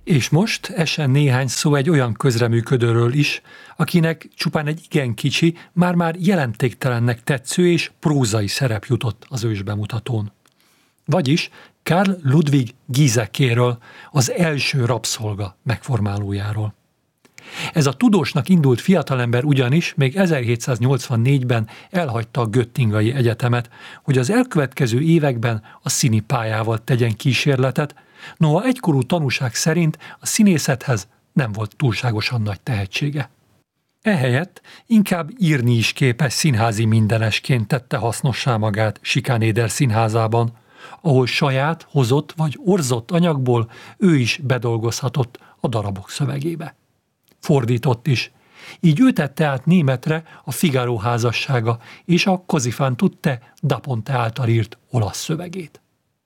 És most essen néhány szó egy olyan közreműködőről is, akinek csupán egy igen kicsi, már-már jelentéktelennek tetsző és prózai szerep jutott az ősbemutatón. Vagyis Karl Ludwig Giesekéről, az első rabszolga megformálójáról. Ez a tudósnak indult fiatalember ugyanis még 1784-ben elhagyta a Göttingai Egyetemet, hogy az elkövetkező években a színi pályával tegyen kísérletet, noha egykorú tanúság szerint a színészethez nem volt túlságosan nagy tehetsége. Ehelyett inkább írni is képes színházi mindenesként tette hasznossá magát Schikaneder színházában, ahol saját, hozott vagy orzott anyagból ő is bedolgozhatott a darabok szövegébe. Fordított is, így ő tette át németre a Figaro házassága és a Così fan tutte da Ponte által írt olasz szövegét.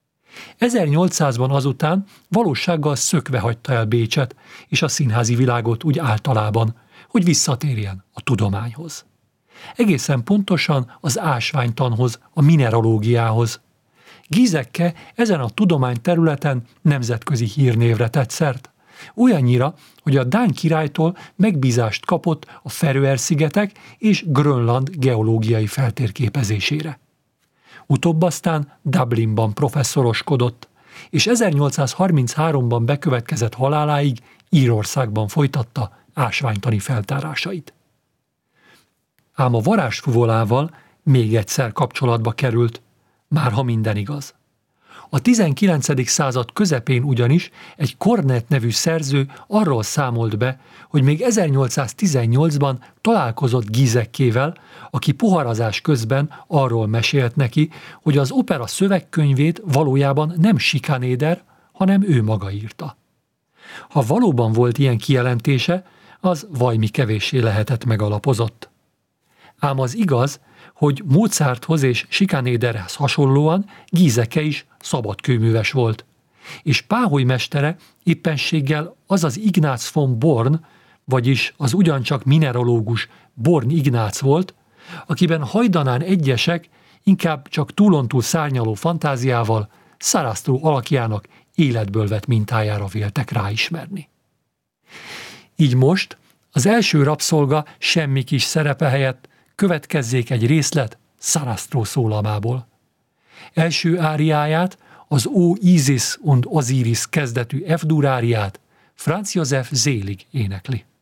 1800-ban azután valósággal szökve hagyta el Bécset és a színházi világot úgy általában, hogy visszatérjen a tudományhoz. Egészen pontosan az ásványtanhoz, a mineralógiához. Giesecke ezen a tudományterületen nemzetközi hírnévre tett szert, olyannyira, hogy a dán királytól megbízást kapott a Feröer-szigetek és Grönland geológiai feltérképezésére. Utóbb aztán Dublinban professzoroskodott, és 1833-ban bekövetkezett haláláig Írországban folytatta ásványtani feltárásait. Ám a varázsfuvolával még egyszer kapcsolatba került, márha minden igaz. A 19. század közepén ugyanis egy Cornet nevű szerző arról számolt be, hogy még 1818-ban találkozott Gieseckével, aki poharazás közben arról mesélt neki, hogy az opera szövegkönyvét valójában nem Schikaneder, hanem ő maga írta. Ha valóban volt ilyen kijelentése, az vajmi kevéssé lehetett megalapozott. Ám az igaz, hogy Mozarthoz és Schikanederhez hasonlóan Giesecke is szabadkőműves volt, és páholy mestere éppenséggel az az Ignác von Born, vagyis az ugyancsak mineralógus Born Ignác volt, akiben hajdanán egyesek inkább csak túlontúl szárnyaló fantáziával Sarastro alakjának életből vett mintájára véltek ráismerni. Így most az első rabszolga semmi kis szerepe helyett következzék egy részlet Sarastro szólamából. Első áriáját, az Ó Isis und Osiris kezdetű F-dur áriát Franz Josef Selig énekli.